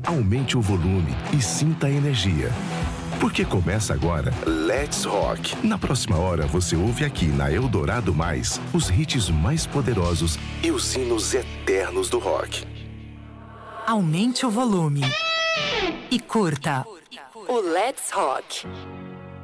Aumente o volume e sinta a energia. Porque começa agora Let's Rock. Na próxima hora você ouve aqui na Eldorado Mais os hits mais poderosos e os hinos eternos do rock. Aumente o volume e curta o Let's Rock.